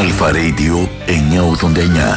Αλφα Radio 989.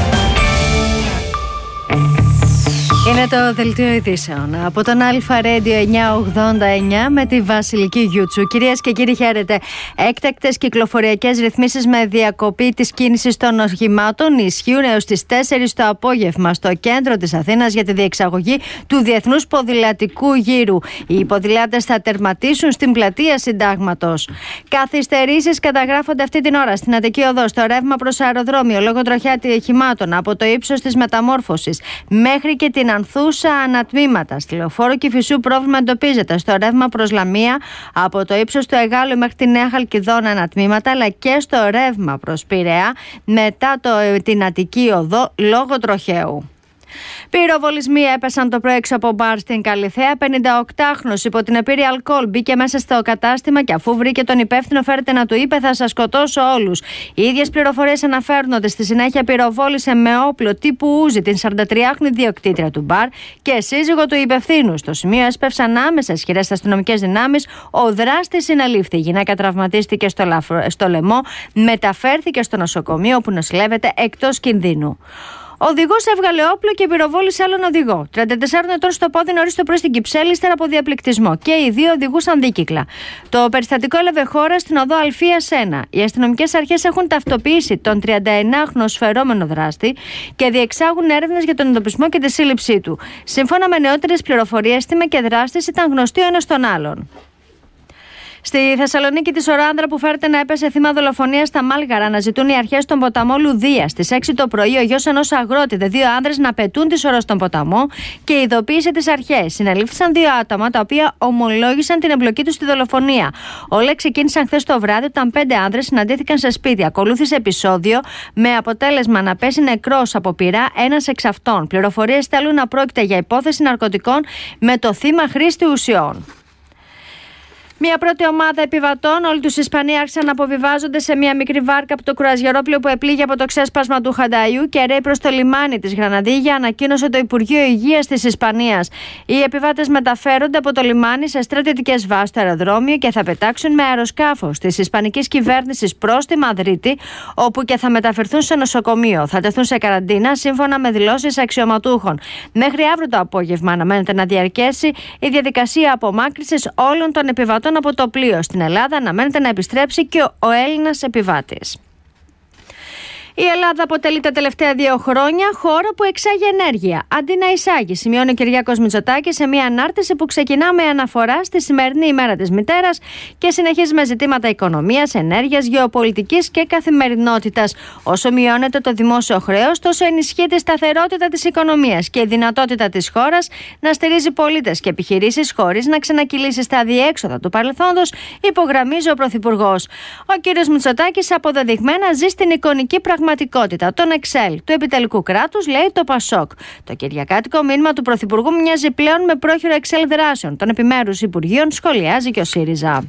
Είναι το δελτίο ειδήσεων από τον Αλφα Radio 989 με τη Βασιλική Γιούτσου. Κυρίες και κύριοι, χαίρετε. Έκτακτες κυκλοφοριακές ρυθμίσεις με διακοπή της κίνησης των οχημάτων ισχύουν έως τις 4 το απόγευμα στο κέντρο της Αθήνας για τη διεξαγωγή του Διεθνούς Ποδηλατικού Γύρου. Οι ποδηλάτες θα τερματίσουν στην πλατεία Συντάγματος. Καθυστερήσεις καταγράφονται αυτή την ώρα στην Αττική Οδό, στο ρεύμα προς αεροδρόμιο λόγω τροχιά ατυχημάτων από το ύψος της Μεταμόρφωσης μέχρι και την Ανθούσα ανατμήματα. Στη Λεωφόρο Κηφισού πρόβλημα εντοπίζεται στο ρεύμα προς Λαμία από το ύψος του Εγάλου μέχρι τη Νέα Χαλκιδόνα ανατμήματα, αλλά και στο ρεύμα προς Πειραιά μετά την Αττική Οδό λόγω τροχαίου. Πυροβολισμοί έπεσαν το πρωί έξω από μπαρ στην Καλιθέα. 58χρονος υπό την επίρρεια αλκοόλ μπήκε μέσα στο κατάστημα και αφού βρήκε τον υπεύθυνο, φέρεται να του είπε: "Θα σας σκοτώσω όλους". Οι ίδιες πληροφορίες αναφέρουν ότι στη συνέχεια πυροβόλησε με όπλο τύπου Ούζι την 43χρονη διοκτήτρια του μπαρ και σύζυγο του υπευθύνου. Στο σημείο έσπευσαν άμεσα ισχυρές αστυνομικές δυνάμεις. Ο δράστης συνελήφθη. Η γυναίκα τραυματίστηκε στο λαιμό, μεταφέρθηκε στο νοσοκομείο όπου νοσηλεύεται εκτός κινδύνου. Ο οδηγός έβγαλε όπλο και πυροβόλησε άλλον οδηγό. 34 ετών στο πόδι νωρίς το πρωί στην Κυψέλη, ύστερα από διαπληκτισμό. Και οι δύο οδηγούσαν δίκυκλα. Το περιστατικό έλαβε χώρα στην οδό Αλφίας 1. Οι αστυνομικές αρχές έχουν ταυτοποιήσει τον 39χρονο σφερόμενο δράστη και διεξάγουν έρευνες για τον εντοπισμό και τη σύλληψή του. Σύμφωνα με νεότερες πληροφορίες, θύμα και δράστης ήταν γνωστοί ο ένας τον άλλον. Στη Θεσσαλονίκη, τη Σοράνδρα που φέρεται να έπεσε θύμα δολοφονίας στα Μάλγαρα, αναζητούν οι αρχές στον ποταμό Λουδία. Στις 6 το πρωί, ο γιος ενός αγρότη δε 2 άνδρες να πετούν τη σωρό στον ποταμό και ειδοποίησε τις αρχές. Συνελήφθησαν 2 άτομα τα οποία ομολόγησαν την εμπλοκή τους στη δολοφονία. Όλα ξεκίνησαν χθες το βράδυ όταν 5 άνδρες συναντήθηκαν σε σπίτι. Ακολούθησε επεισόδιο με αποτέλεσμα να πέσει νεκρός από πυρά ένας εξ αυτών. Πληροφορίες στέλνουν να πρόκειται για υπόθεση ναρκωτικών με το θύμα χρήστη ουσιών. Μια πρώτη ομάδα επιβατών, όλοι τους Ισπανοί, άρχισαν να αποβιβάζονται σε μια μικρή βάρκα από το κρουαζιερόπλοιο που επλήγει από το ξέσπασμα του Χανταϊού και ρέει προς το λιμάνι της Γραναδίγια, ανακοίνωσε το Υπουργείο Υγείας της Ισπανίας. Οι επιβάτες μεταφέρονται από το λιμάνι σε στρατιωτικές βάσεις στο αεροδρόμιο και θα πετάξουν με αεροσκάφος της Ισπανικής κυβέρνησης προς τη Μαδρίτη, όπου και θα μεταφερθούν σε νοσοκομείο. Θα τεθούν σε καραντίνα σύμφωνα με δηλώσεις αξιωματούχων. Μέχρι αύριο το απόγευμα αναμένεται να διαρκέσει η διαδικασία απομάκρυνσης όλων των επιβατών από το πλοίο. Στην Ελλάδα αναμένεται να επιστρέψει και ο Έλληνας επιβάτης. Η Ελλάδα αποτελεί τα τελευταία 2 χρόνια χώρα που εξάγει ενέργεια αντί να εισάγει, σημειώνει ο Κυριάκος Μητσοτάκης σε μια ανάρτηση που ξεκινά με αναφορά στη σημερινή ημέρα της μητέρας και συνεχίζει με ζητήματα οικονομίας, ενέργειας, γεωπολιτικής και καθημερινότητας. Όσο μειώνεται το δημόσιο χρέος, τόσο ενισχύεται η σταθερότητα της οικονομίας και η δυνατότητα της χώρας να στηρίζει πολίτες και επιχειρήσεις χωρίς να ξανακυλήσει στα αδιέξοδα του παρελθόντος, υπογραμμίζει ο Πρωθυπουργός. Ο κ. Μητσοτάκης αποδεδειγμένα ζει στην εικονική πραγματικότητα, τον Excel του επιτελικού κράτους, λέει το Πασόκ. Το κυριακάτικο μήνυμα του Πρωθυπουργού μοιάζει πλέον με πρόχειρο Excel δράσεων των επιμέρους υπουργείων, σχολιάζει και ο ΣΥΡΙΖΑ.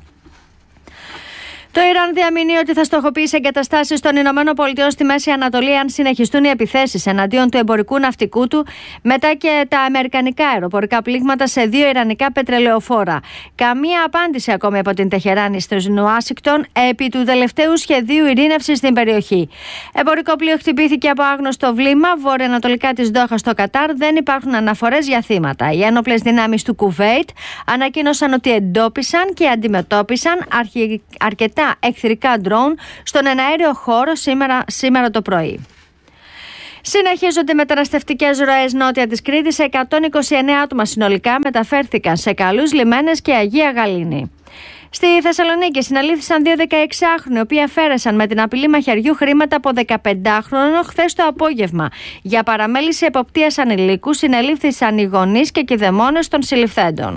Το Ιράν διαμηνύει ότι θα στοχοποιήσει εγκαταστάσεις των ΗΠΑ στη Μέση Ανατολή αν συνεχιστούν οι επιθέσεις εναντίον του εμπορικού ναυτικού του μετά και τα αμερικανικά αεροπορικά πλήγματα σε 2 ιρανικά πετρελαιοφόρα. Καμία απάντηση ακόμη από την Τεχεράνη στην Ουάσιγκτον επί του τελευταίου σχεδίου ειρήνευσης στην περιοχή. Εμπορικό πλοίο χτυπήθηκε από άγνωστο βλήμα βορειοανατολικά της Δόχα στο Κατάρ. Δεν υπάρχουν αναφορές για θύματα. Οι ένοπλες δυνάμεις του Κουβέιτ ανακοίνωσαν ότι εντόπισαν και αντιμετώπισαν αρκετά εχθρικά ντρόουν στον εναέριο χώρο σήμερα το πρωί. Συνεχίζονται οι μεταναστευτικές ροές νότια της Κρήτης. 129 άτομα συνολικά μεταφέρθηκαν σε Καλούς Λιμένες και Αγία Γαλήνη. Στη Θεσσαλονίκη συνελήφθησαν 2 16χρονοι, οι οποίοι αφαίρεσαν με την απειλή μαχαιριού χρήματα από 15χρονο χθες το απόγευμα. Για παραμέληση εποπτείας ανηλίκου συνελήφθησαν οι γονείς και κηδεμόνες των συλληφθέντων.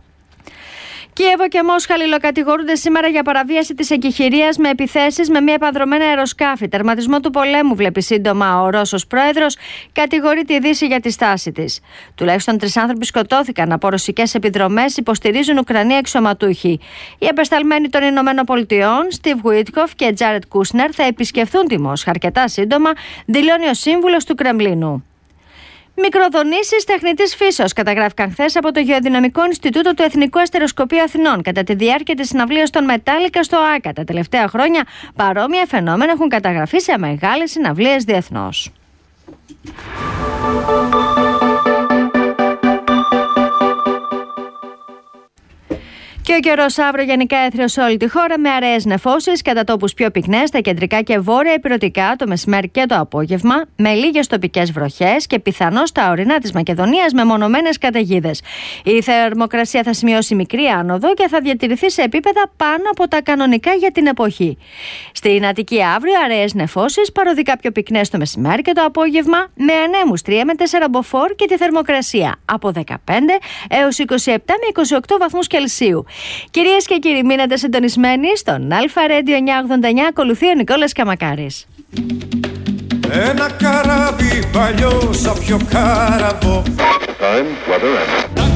Κίεβο και Μόσχα αλληλοκατηγορούνται σήμερα για παραβίαση της εγκυχηρίας με επιθέσεις με μη επανδρομένα αεροσκάφη. Τερματισμό του πολέμου, βλέπει σύντομα ο Ρώσος πρόεδρος, κατηγορεί τη Δύση για τη στάση της. Τουλάχιστον 3 άνθρωποι σκοτώθηκαν από ρωσικές επιδρομές, υποστηρίζουν Ουκρανοί αξιωματούχοι. Οι απεσταλμένοι των ΗΠΑ, Στιβ Γουίτκοφ και Τζάρετ Κούσνερ, θα επισκεφθούν τη Μόσχα αρκετά σύντομα, δηλώνει ο σύμβουλος του Κρεμλίνου. Μικροδονήσεις τεχνητής φύσεως καταγράφηκαν χθες από το Γεωδυναμικό Ινστιτούτο του Εθνικού Αστεροσκοπείου Αθηνών κατά τη διάρκεια της συναυλίας των Μετάλλικα στο ΆΚΑ. Τα τελευταία χρόνια παρόμοια φαινόμενα έχουν καταγραφεί σε μεγάλες συναυλίες διεθνώς. Και ο καιρός αύριο γενικά έθριος σε όλη τη χώρα με αραιές νεφώσεις, κατά τόπους πιο πυκνές στα κεντρικά και βόρεια ηπειρωτικά το μεσημέρι και το απόγευμα, με λίγες τοπικές βροχές και πιθανώς στα ορεινά της Μακεδονίας με μονομένες καταιγίδες. Η θερμοκρασία θα σημειώσει μικρή άνοδο και θα διατηρηθεί σε επίπεδα πάνω από τα κανονικά για την εποχή. Στην Αττική αύριο αραιές νεφώσεις, παροδικά πιο πυκνές το μεσημέρι και το απόγευμα, με ανέμους 3 με 4 μποφόρ και τη θερμοκρασία από 15 έως 27 με 28 βαθμούς Κελσίου. Κυρίες και κύριοι, μείνετε συντονισμένοι στον Αλφα Radio 989. Ακολουθεί ο Νικόλας Καμακάρης. Ένα καράβι παλιό σαν πιο κάραβο.